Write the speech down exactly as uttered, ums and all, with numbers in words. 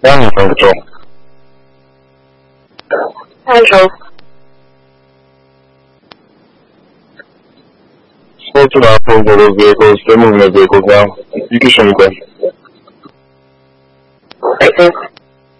欢迎分钟。 Bonjour. Spoke to the operator of those vehicles, they're moving their vehicles now. You can show me that. Right there.